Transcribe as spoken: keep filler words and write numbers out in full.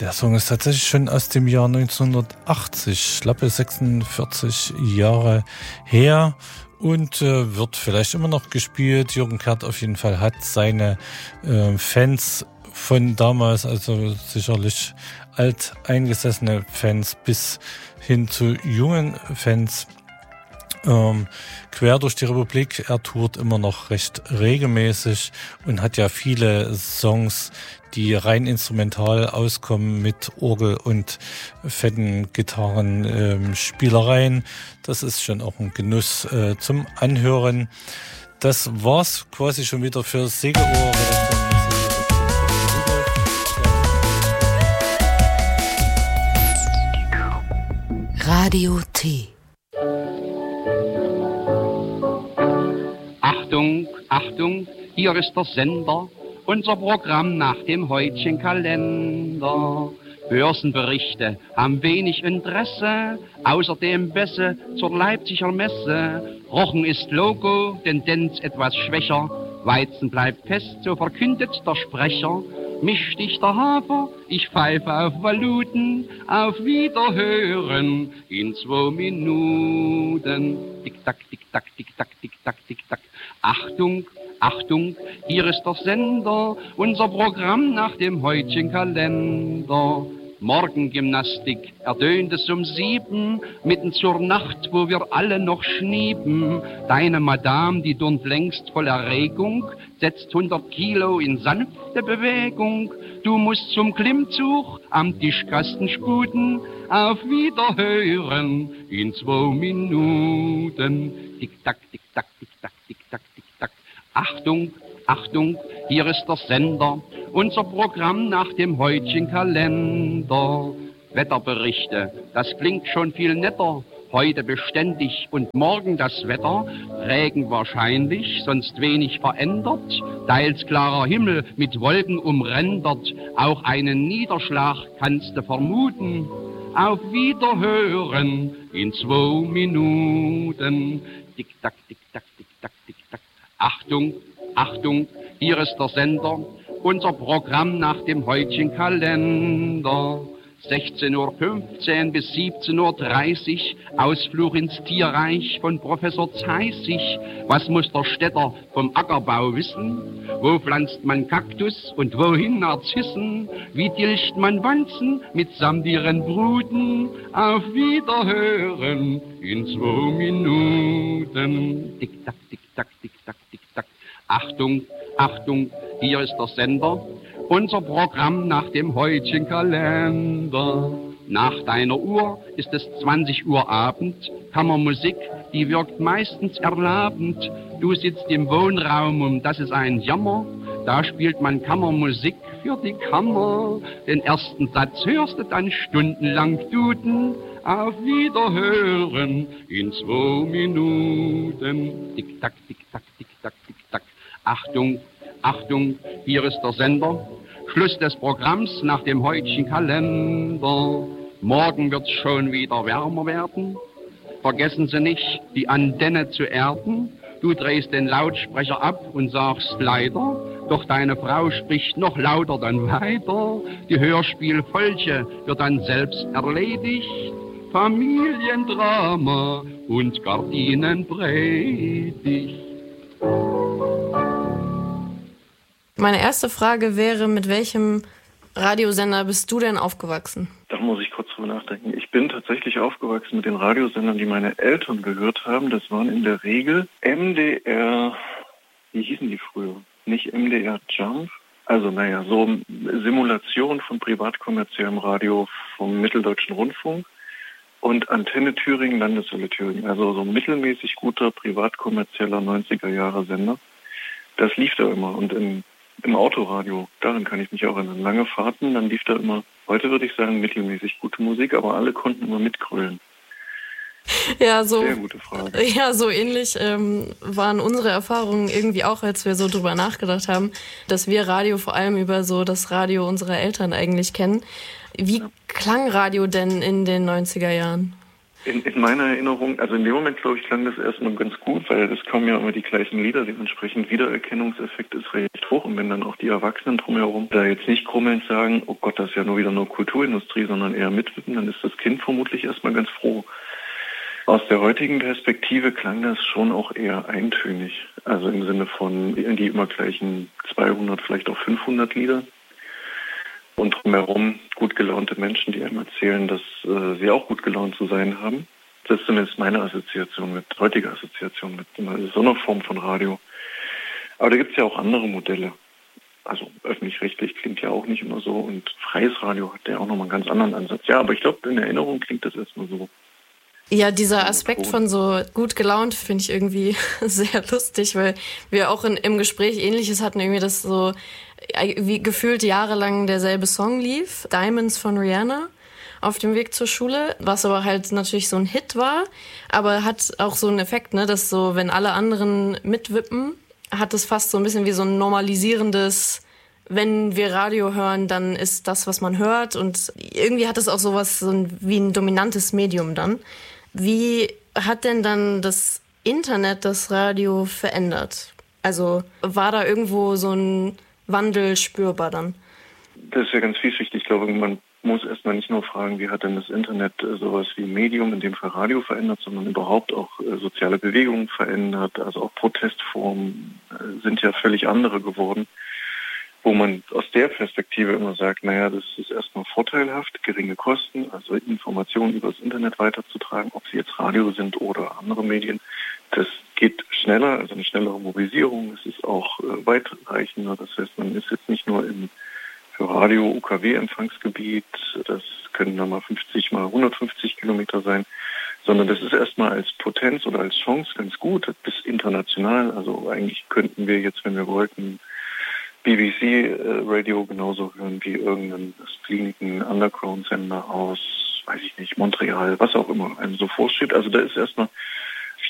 Der Song ist tatsächlich schon aus dem Jahr neunzehnhundertachtzig, schlappe sechsundvierzig Jahre her und äh, wird vielleicht immer noch gespielt. Jürgen Kert auf jeden Fall hat seine äh, Fans von damals, also sicherlich alteingesessene Fans bis hin zu jungen Fans, ähm, quer durch die Republik. Er tourt immer noch recht regelmäßig und hat ja viele Songs, die rein instrumental auskommen mit Orgel und fetten Gitarren, ähm, Spielereien. Das ist schon auch ein Genuss äh, zum Anhören. Das war's quasi schon wieder für Segelohr. Radio T. Achtung, Achtung, hier ist der Sender. Unser Programm nach dem heutigen Kalender. Börsenberichte haben wenig Interesse, außerdem Bässe zur Leipziger Messe. Rochen ist Logo, Tendenz etwas schwächer. Weizen bleibt fest, so verkündet der Sprecher. Mich sticht der Hafer, ich pfeife auf Valuten. Auf Wiederhören in zwei Minuten. Tick-Tack, Tick-Tack, Tick-Tack, Tick-Tack, Tick-Tack. Achtung, Achtung, hier ist der Sender, unser Programm nach dem heutigen Kalender. Morgengymnastik erdöhnt es um sieben, mitten zur Nacht, wo wir alle noch schnieben. Deine Madame, die turnt längst voll Erregung, setzt hundert Kilo in sanfte Bewegung. Du musst zum Klimmzug am Tischkasten sputen. Auf Wiederhören in zwei Minuten. Tick-Tack, Tick-Tack, Tick-Tack, Tick-Tack, Tick-Tack. Achtung, Achtung, hier ist der Sender, unser Programm nach dem heutigen Kalender. Wetterberichte, das klingt schon viel netter. Heute beständig und morgen das Wetter. Regen wahrscheinlich, sonst wenig verändert. Teils klarer Himmel mit Wolken umrändert. Auch einen Niederschlag kannst du vermuten. Auf Wiederhören in zwei Minuten. Tick-Tack, Tick-Tack, Tick-Tack, Tick-Tack. Achtung, Achtung, hier ist der Sender, unser Programm nach dem heutigen Kalender. sechzehn Uhr fünfzehn bis siebzehn Uhr dreißig, Ausflug ins Tierreich von Professor Zeissig. Was muss der Städter vom Ackerbau wissen? Wo pflanzt man Kaktus und wohin Narzissen? Wie tilgt man Wanzen mitsamt ihren Bruten? Auf Wiederhören in zwei Minuten. Tick-Tack, Tick-Tack, Tick-Tack, Tick-Tack. Achtung, Achtung, hier ist der Sender, unser Programm nach dem heutigen Kalender. Nach deiner Uhr ist es zwanzig Uhr Abend, Kammermusik, die wirkt meistens erlabend. Du sitzt im Wohnraum und das ist ein Jammer, da spielt man Kammermusik für die Kammer. Den ersten Satz hörst du dann stundenlang duden. Auf Wiederhören in zwei Minuten. Tick-Tack, Tick-Tack, Tick-Tack, Tick-Tack. Achtung, Achtung, hier ist der Sender. Schluss des Programms nach dem heutigen Kalender. Morgen wird's schon wieder wärmer werden. Vergessen Sie nicht, die Antenne zu erden. Du drehst den Lautsprecher ab und sagst leider, doch deine Frau spricht noch lauter dann weiter. Die Hörspielfolge wird dann selbst erledigt. Familiendrama und Gardinenpredigt. Meine erste Frage wäre, mit welchem Radiosender bist du denn aufgewachsen? Da muss ich kurz drüber nachdenken. Ich bin tatsächlich aufgewachsen mit den Radiosendern, die meine Eltern gehört haben. Das waren in der Regel M D R, wie hießen die früher? Nicht M D R Jump? Also naja, so Simulation von privatkommerziellem Radio vom Mitteldeutschen Rundfunk und Antenne Thüringen, Landeswelle Thüringen. Also so mittelmäßig guter privatkommerzieller neunziger Jahre Sender. Das lief da immer und im Im Autoradio, daran kann ich mich auch erinnern. Lange Fahrten, dann lief da immer, heute würde ich sagen, mittelmäßig gute Musik, aber alle konnten immer mitgrölen. Ja, so, sehr gute Frage. Ja, so ähnlich ähm, waren unsere Erfahrungen irgendwie auch, als wir so drüber nachgedacht haben, dass wir Radio vor allem über so das Radio unserer Eltern eigentlich kennen. Wie ja. klang Radio denn in den neunziger Jahren? In, in meiner Erinnerung, also in dem Moment, glaube ich, klang das erstmal ganz gut, weil es kommen ja immer die gleichen Lieder, dementsprechend Wiedererkennungseffekt ist recht hoch. Und wenn dann auch die Erwachsenen drumherum da jetzt nicht grummelnd sagen, oh Gott, das ist ja nur wieder nur Kulturindustrie, sondern eher mitwippen, dann ist das Kind vermutlich erstmal ganz froh. Aus der heutigen Perspektive klang das schon auch eher eintönig. Also im Sinne von die immer gleichen zweihundert, vielleicht auch fünfhundert Lieder. Und drumherum gut gelaunte Menschen, die einem erzählen, dass äh, sie auch gut gelaunt zu sein haben. Das ist zumindest meine Assoziation mit, heutige Assoziation mit so einer Form von Radio. Aber da gibt es ja auch andere Modelle. Also öffentlich-rechtlich klingt ja auch nicht immer so und freies Radio hat ja auch nochmal einen ganz anderen Ansatz. Ja, aber ich glaube, in Erinnerung klingt das erstmal so. Ja, dieser Aspekt von so gut gelaunt finde ich irgendwie sehr lustig, weil wir auch in, im Gespräch Ähnliches hatten, irgendwie, dass so wie gefühlt jahrelang derselbe Song lief, Diamonds von Rihanna, auf dem Weg zur Schule, was aber halt natürlich so ein Hit war, aber hat auch so einen Effekt, ne, dass so, wenn alle anderen mitwippen, hat es fast so ein bisschen wie so ein normalisierendes, wenn wir Radio hören, dann ist das, was man hört, und irgendwie hat es auch sowas so ein, wie ein dominantes Medium dann. Wie hat denn dann das Internet das Radio verändert? Also war da irgendwo so ein Wandel spürbar dann? Das ist ja ganz vielschichtig. Ich glaube, man muss erstmal nicht nur fragen, wie hat denn das Internet sowas wie Medium, in dem Fall Radio, verändert, sondern überhaupt auch soziale Bewegungen verändert. Also auch Protestformen sind ja völlig andere geworden, wo man aus der Perspektive immer sagt, naja, das ist erstmal vorteilhaft, geringe Kosten, also Informationen über das Internet weiterzutragen, ob sie jetzt Radio sind oder andere Medien. Das geht schneller, also eine schnellere Mobilisierung. Es ist auch äh, weitreichender. Das heißt, man ist jetzt nicht nur im für Radio U K W-Empfangsgebiet, das können dann mal fünfzig mal hundertfünfzig Kilometer sein, sondern das ist erstmal als Potenz oder als Chance ganz gut, bis international. Also eigentlich könnten wir jetzt, wenn wir wollten, B B C-Radio genauso hören wie irgendeinen splinigen Underground-Sender aus, weiß ich nicht, Montreal, was auch immer einem so vorsteht. Also da ist erstmal